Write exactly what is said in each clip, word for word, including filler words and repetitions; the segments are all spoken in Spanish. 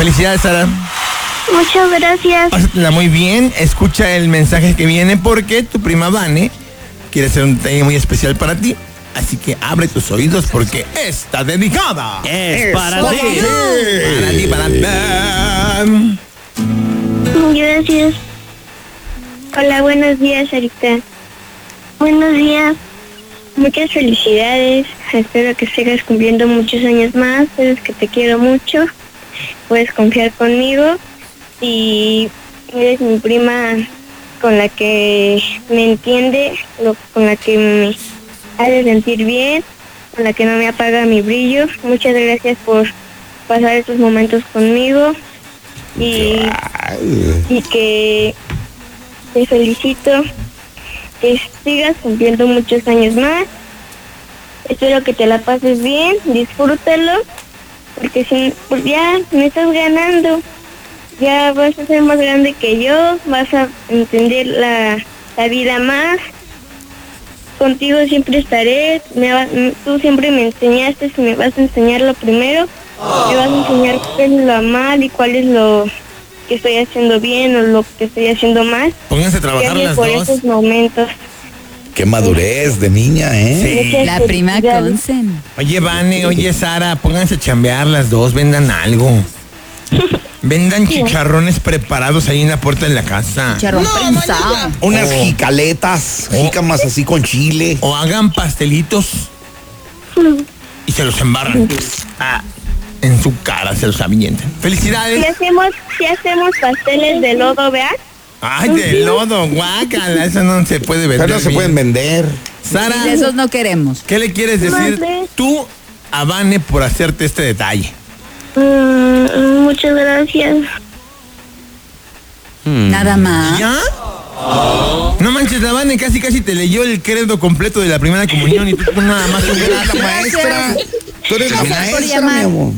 Felicidades, Sara. Muchas gracias. Pásatela muy bien. Escucha el mensaje que viene porque tu prima Vane quiere hacer un detalle muy especial para ti. Así que abre tus oídos porque está dedicada. Es, es para, para ti. ti. Para ti, para ti. Gracias. Hola, buenos días, Sarita. Buenos días. Muchas felicidades. Espero que sigas cumpliendo muchos años más. Sabes que te quiero mucho. Puedes confiar conmigo. Y eres mi prima con la que me entiende, lo, con la que me hace sentir bien, con la que no me apaga mi brillo. Muchas gracias por pasar estos momentos conmigo. Y, y que te felicito, que sigas cumpliendo muchos años más. Espero que te la pases bien, disfrútalo, porque si, pues ya me estás ganando, ya vas a ser más grande que yo, vas a entender la, la vida más. Contigo siempre estaré, me va, tú siempre me enseñaste, y me vas a enseñar lo primero, oh. me vas a enseñar qué es lo mal y cuál es lo que estoy haciendo bien o lo que estoy haciendo mal. Pónganse a trabajar las por dos. Esos momentos. Qué madurez de niña, ¿eh? Sí. La prima Consen. Oye, Vane, oye, Sara, pónganse a chambear las dos, vendan algo. Vendan chicharrones preparados ahí en la puerta de la casa. Chicharrón no, prensado. Unas oh. jicaletas, oh. jícamas así con chile. O hagan pastelitos y se los embarran ah, en su cara, se los avientan. ¡Felicidades! Si hacemos, si hacemos pasteles de lodo, ¿verdad? Ay, de lodo, guácala, eso no se puede vender. Pero no se bien. pueden vender. Sara, sí, esos no queremos. ¿Qué le quieres decir tú a Vane por hacerte este detalle? Mm, muchas gracias. Hmm. Nada más. ¿Ya? Oh. No manches, la Vane casi casi te leyó el credo completo de la primera comunión y tú nada más. Tú eres la maestra. Tú eres la maestra, mi amor.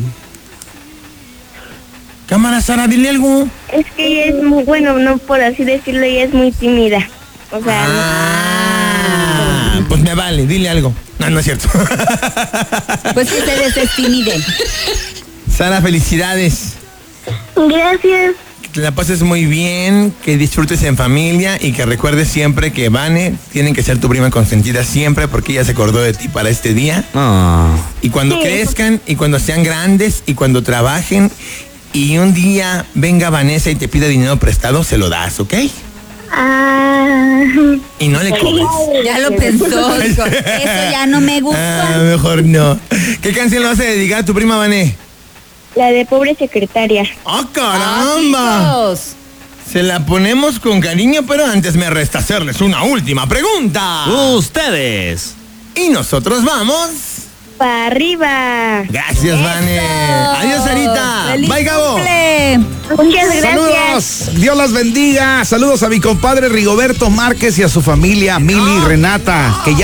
Cámara, Sara, dile algo. Es que ella es muy, bueno, no por así decirlo, ella es muy tímida. O sea, ah, no. Pues me vale, dile algo. No, no es cierto. Pues que ustedes se timiden. Sara, felicidades. Gracias. Que te la pases muy bien, que disfrutes en familia y que recuerdes siempre que Vane tiene que ser tu prima consentida siempre porque ella se acordó de ti para este día. Oh. Y cuando sí. crezcan y cuando sean grandes y cuando trabajen y un día venga Vanessa y te pida dinero prestado, se lo das, ¿ok? Ah. Y no le cobres. Ya lo pensó, dijo, eso ya no me gusta. Ah, mejor no. ¿Qué canción le vas a dedicar a tu prima Vane? La de Pobre Secretaria. ¡Ah, caramba! Ah, se la ponemos con cariño, pero antes me resta hacerles una última pregunta. Ustedes. Y nosotros vamos... para arriba. Gracias, Vane. Adiós, Sarita. ¡Feliz Bye, Gabo. cumple! Muchas gracias. Saludos. Dios las bendiga. Saludos a mi compadre Rigoberto Márquez y a su familia, Mili y Renata, que ya